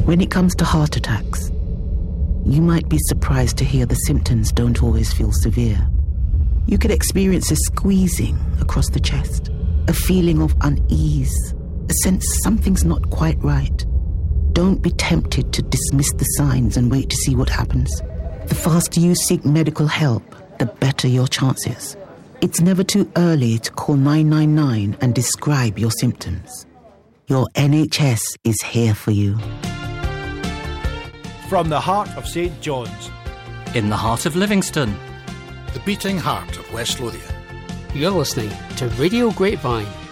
When it comes to heart attacks, you might be surprised to hear the symptoms don't always feel severe. You could experience a squeezing across the chest, a feeling of unease, a sense something's not quite right. Don't be tempted to dismiss the signs and wait to see what happens. The faster you seek medical help, the better your chances. It's never too early to call 999 and describe your symptoms. Your NHS is here for you. From the heart of St John's, in the heart of Livingston, the beating heart of West Lothian. You're listening to Radio Grapevine.